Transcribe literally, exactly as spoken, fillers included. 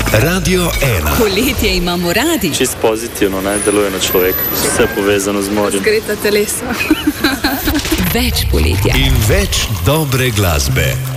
Radio ena. Poletje imamo radi. Čist pozitivno, ne, deluje na človeka. Vse povezano z morjem. Razgreta telesa. Več poletja. In več dobre glasbe.